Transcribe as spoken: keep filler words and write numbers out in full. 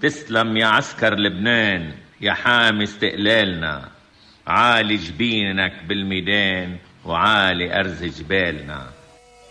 تسلم يا عسكر لبنان يا حامي استقلالنا، عالي جبينك بالميدان وعالي أرز جبالنا.